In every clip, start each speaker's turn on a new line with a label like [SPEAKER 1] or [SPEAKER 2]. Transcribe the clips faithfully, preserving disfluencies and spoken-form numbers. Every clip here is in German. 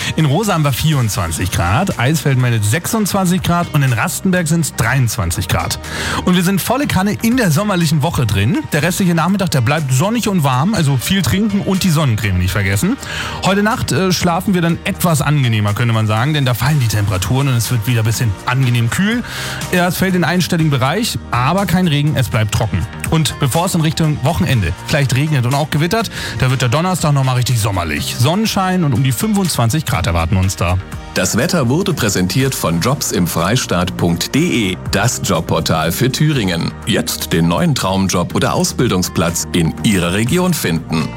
[SPEAKER 1] In Rosa haben wir vierundzwanzig Grad, Eisfeld meldet sechsundzwanzig Grad und in Rastenberg sind es dreiundzwanzig Grad. Und wir sind volle Kanne in der sommerlichen Woche drin. Der restliche Nachmittag, der bleibt sonnig und warm, also viel trinken und die Sonnencreme nicht vergessen. Heute Nacht äh, schlafen wir dann etwas angenehmer, könnte man sagen, denn da fallen die Temperaturen und es wird wieder ein bisschen angenehm kühl. Ja, es fällt in einen einstelligen Bereich, aber kein Regen, es bleibt trocken. Und bevor es in Richtung Wochenende vielleicht regnet und auch gewittert, da wird der Donnerstag nochmal richtig sommerlich. Sonnenschein und um die fünfundzwanzig Grad erwarten uns da.
[SPEAKER 2] Das Wetter wurde präsentiert von jobs im freistaat punkt de, das Jobportal für Thüringen. Jetzt den neuen Traumjob oder Ausbildungsplatz in Ihrer Region finden.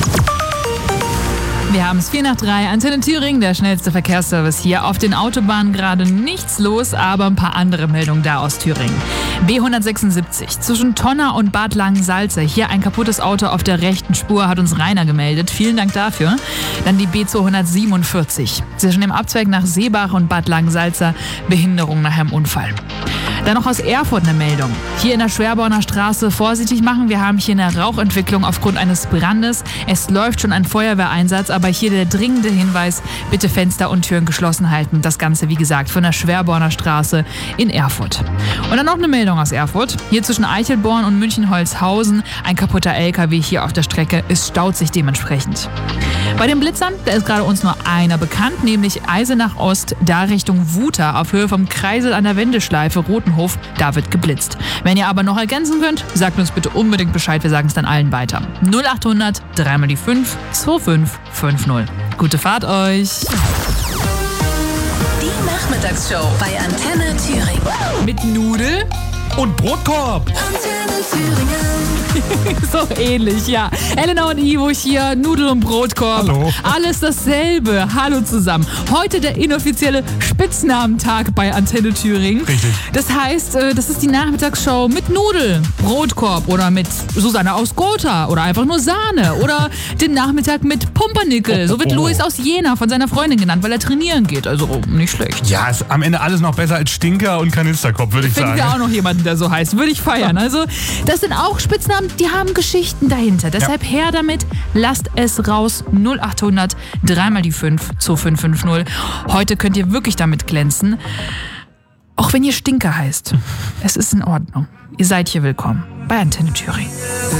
[SPEAKER 3] Wir haben es vier nach drei, Antenne Thüringen, der schnellste Verkehrsservice hier. Auf den Autobahnen gerade nichts los, aber ein paar andere Meldungen da aus Thüringen. B hundertsechsundsiebzig zwischen Tonna und Bad Langensalza. Hier ein kaputtes Auto auf der rechten Spur, hat uns Rainer gemeldet. Vielen Dank dafür. Dann die B zweihundertsiebenundvierzig zwischen dem Abzweig nach Seebach und Bad Langensalza. Behinderung nach einem Unfall. Dann noch aus Erfurt eine Meldung. Hier in der Schwerborner Straße vorsichtig machen. Wir haben hier eine Rauchentwicklung aufgrund eines Brandes. Es läuft schon ein Feuerwehreinsatz, aber hier der dringende Hinweis, bitte Fenster und Türen geschlossen halten. Das Ganze, wie gesagt, von der Schwerborner Straße in Erfurt. Und dann noch eine Meldung aus Erfurt. Hier zwischen Eichelborn und München-Holzhausen. Ein kaputter L K W hier auf der Strecke. Es staut sich dementsprechend. Bei den Blitzern, da ist gerade uns nur einer bekannt, nämlich Eisenach Ost, da Richtung Wuta, auf Höhe vom Kreisel an der Wendeschleife, Rotenhof, da wird geblitzt. Wenn ihr aber noch ergänzen könnt, sagt uns bitte unbedingt Bescheid, wir sagen es dann allen weiter. null achthundert, dreimal die fünf, zwei fünf fünf null. Gute Fahrt euch!
[SPEAKER 4] Die Nachmittagsshow bei Antenne Thüringen.
[SPEAKER 3] Mit Nudel
[SPEAKER 1] Und Brotkorb!
[SPEAKER 4] Antenne Thüringen.
[SPEAKER 3] so ähnlich, ja. Elena und Ivo hier, Nudel und Brotkorb.
[SPEAKER 1] Hallo.
[SPEAKER 3] Alles dasselbe. Hallo zusammen. Heute der inoffizielle Spitznamenentag bei Antenne Thüringen.
[SPEAKER 1] Richtig.
[SPEAKER 3] Das heißt, das ist die Nachmittagsshow mit Nudel, Brotkorb oder mit Susanne aus Gotha oder einfach nur Sahne oder den Nachmittag mit Pumpernickel. So wird
[SPEAKER 1] Oh.
[SPEAKER 3] Luis aus Jena von seiner Freundin genannt, weil er trainieren geht. Also oh, nicht schlecht.
[SPEAKER 1] Ja, ist am Ende alles noch besser als Stinker und Kanisterkopf, würde ich
[SPEAKER 3] Finden
[SPEAKER 1] sagen.
[SPEAKER 3] wir auch noch jemanden, der so heißt. Würde ich feiern. Also, das sind auch Spitznamen, die haben Geschichten dahinter. Deshalb her damit, lasst es raus. null achthundert, dreimal die fünf, zwei fünf fünf null. Heute könnt ihr wirklich damit glänzen. Auch wenn ihr Stinker heißt. Es ist in Ordnung. Ihr seid hier willkommen bei Antenne Thüringen.